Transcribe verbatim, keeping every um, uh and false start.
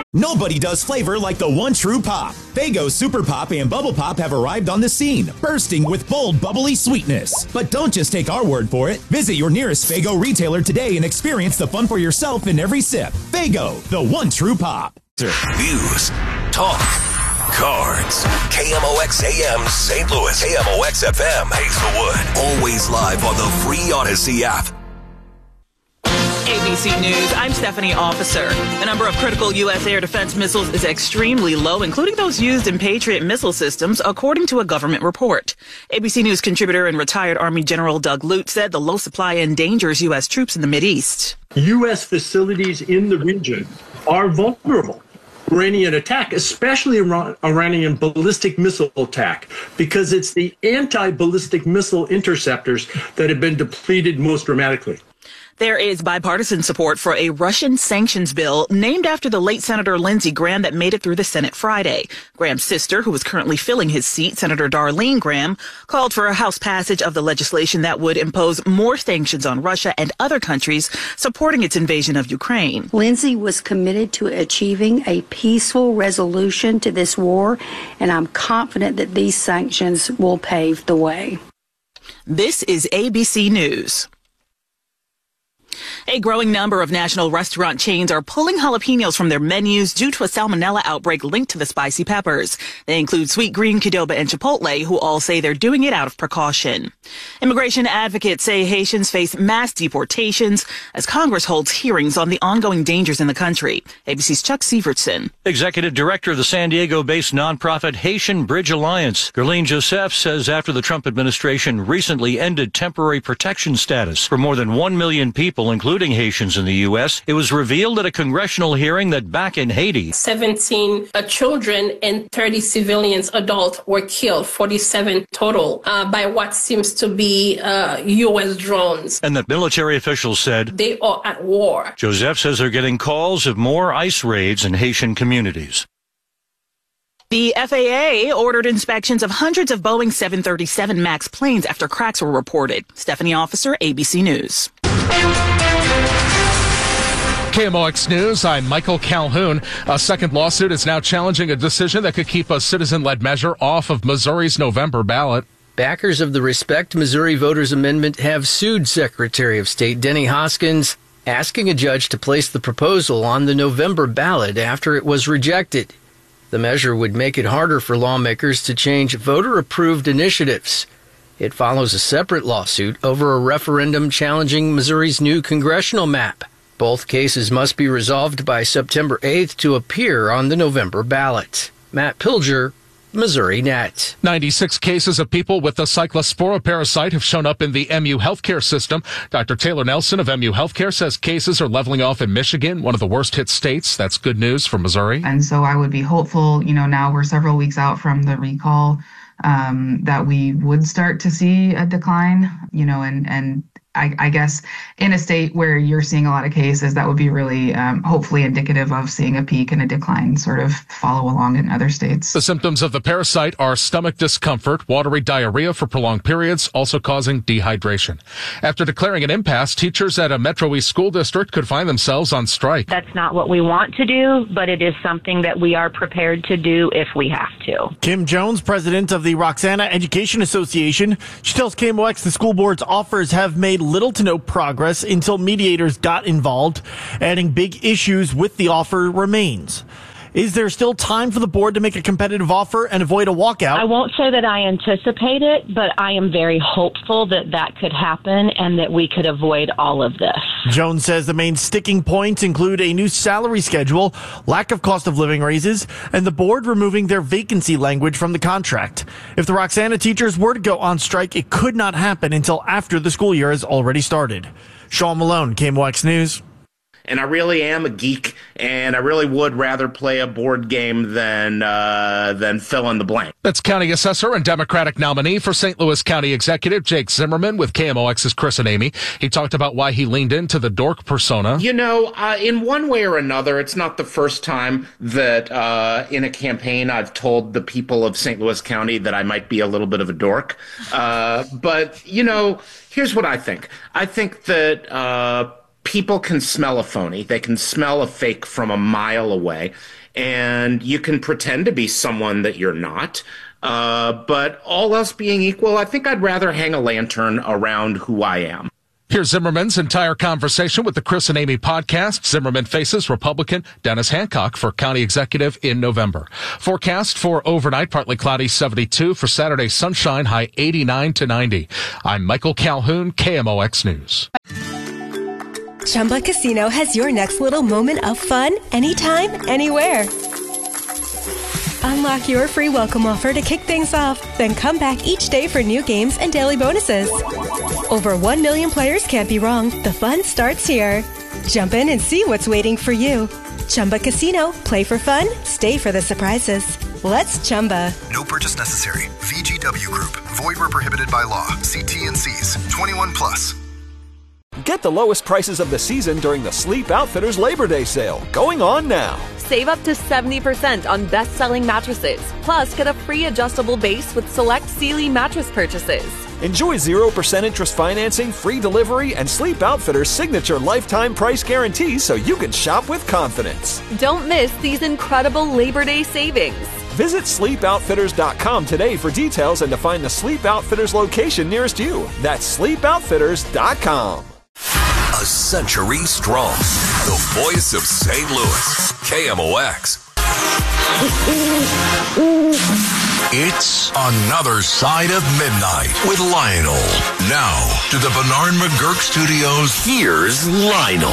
Nobody does flavor like the one true pop. Faygo Super Pop and Bubble Pop have arrived on the scene, bursting with bold, bubbly sweetness. But don't just take our word for it. Visit your nearest Faygo retailer today and experience the fun for yourself in every sip. Faygo, the one true pop. News, talk, cards. K M O X A M Saint Louis, K M O X F M Hazelwood. Always live on the free Odyssey app. A B C News, I'm Stephanie Officer. The number of critical U S air defense missiles is extremely low, including those used in Patriot missile systems, according to a government report. A B C News contributor and retired Army General Doug Lute said the low supply endangers U S troops in the Mideast. U S facilities in the region are vulnerable to Iranian attack, especially Iranian ballistic missile attack, because it's the anti-ballistic missile interceptors that have been depleted most dramatically. There is bipartisan support for a Russian sanctions bill named after the late Senator Lindsey Graham that made it through the Senate Friday. Graham's sister, who is currently filling his seat, Senator Darlene Graham, called for a House passage of the legislation that would impose more sanctions on Russia and other countries supporting its invasion of Ukraine. Lindsey was committed to achieving a peaceful resolution to this war, and I'm confident that these sanctions will pave the way. This is A B C News. A growing number of national restaurant chains are pulling jalapenos from their menus due to a salmonella outbreak linked to the spicy peppers. They include Sweet Green, Qdoba, and Chipotle, who all say they're doing it out of precaution. Immigration advocates say Haitians face mass deportations as Congress holds hearings on the ongoing dangers in the country. A B C's Chuck Sievertson. Executive Director of the San Diego-based nonprofit Haitian Bridge Alliance, Gerline Joseph, says after the Trump administration recently ended temporary protection status for more than one million people, including Haitians in the U S, it was revealed at a congressional hearing that back in Haiti, seventeen uh, children and thirty civilians, adults, were killed, forty-seven total, uh, by what seems to be uh, U S drones. And that military officials said they are at war. Joseph says they're getting calls of more ICE raids in Haitian communities. The F A A ordered inspections of hundreds of Boeing seven thirty-seven MAX planes after cracks were reported. Stephanie Officer, A B C News. K M O X News, I'm Michael Calhoun. A second lawsuit is now challenging a decision that could keep a citizen-led measure off of Missouri's November ballot. Backers of the Respect Missouri Voters Amendment have sued Secretary of State Denny Hoskins, asking a judge to place the proposal on the November ballot after it was rejected. The measure would make it harder for lawmakers to change voter-approved initiatives. It follows a separate lawsuit over a referendum challenging Missouri's new congressional map. Both cases must be resolved by September eighth to appear on the November ballot. Matt Pilger, Missouri Net. ninety-six cases of people with the cyclospora parasite have shown up in the M U healthcare system. Doctor Taylor Nelson of M U Healthcare says cases are leveling off in Michigan, one of the worst hit states. That's good news for Missouri. And so I would be hopeful, you know, now we're several weeks out from the recall, um, that we would start to see a decline, you know, and, and I, I guess in a state where you're seeing a lot of cases, that would be really um, hopefully indicative of seeing a peak and a decline sort of follow along in other states. The symptoms of the parasite are stomach discomfort, watery diarrhea for prolonged periods, also causing dehydration. After declaring an impasse, teachers at a Metro East school district could find themselves on strike. That's not what we want to do, but it is something that we are prepared to do if we have to. Kim Jones, president of the Roxana Education Association, she tells K M O X the school board's offers have made little to no progress until mediators got involved, adding big issues with the offer remains. Is there still time for the board to make a competitive offer and avoid a walkout? I won't say that I anticipate it, but I am very hopeful that that could happen and that we could avoid all of this. Jones says the main sticking points include a new salary schedule, lack of cost of living raises, and the board removing their vacancy language from the contract. If the Roxana teachers were to go on strike, it could not happen until after the school year has already started. Sean Malone, K M O X News. And I really am a geek, and I really would rather play a board game than uh, than fill in the blank. That's County Assessor and Democratic nominee for Saint Louis County Executive Jake Zimmerman with K M O X's Chris and Amy. He talked about why he leaned into the dork persona. You know, uh, in one way or another, it's not the first time that uh, in a campaign I've told the people of Saint Louis County that I might be a little bit of a dork. Uh, but, you know, here's what I think. I think that... Uh, people can smell a phony. They can smell a fake from a mile away. And you can pretend to be someone that you're not. Uh, but all else being equal, I think I'd rather hang a lantern around who I am. Here's Zimmerman's entire conversation with the Chris and Amy podcast. Zimmerman faces Republican Dennis Hancock for county executive in November. Forecast for overnight, partly cloudy, seventy-two. For Saturday, sunshine, high eighty-nine to ninety. I'm Michael Calhoun, K M O X News. Chumba Casino has your next little moment of fun anytime, anywhere. Unlock your free welcome offer to kick things off, then come back each day for new games and daily bonuses. Over one million players can't be wrong. The fun starts here. Jump in and see what's waiting for you. Chumba Casino. Play for fun. Stay for the surprises. Let's Chumba. No purchase necessary. V G W Group. Void where prohibited by law. See T N Cs. twenty-one plus. Get the lowest prices of the season during the Sleep Outfitters Labor Day sale, going on now. Save up to seventy percent on best-selling mattresses. Plus, get a free adjustable base with select Sealy mattress purchases. Enjoy zero percent interest financing, free delivery, and Sleep Outfitters' signature lifetime price guarantee so you can shop with confidence. Don't miss these incredible Labor Day savings. Visit sleep outfitters dot com today for details and to find the Sleep Outfitters location nearest you. That's sleep outfitters dot com. A century strong. The voice of Saint Louis. K M O X. It's Another Side of Midnight with Lionel. Now, to the Bernard McGurk Studios, here's Lionel.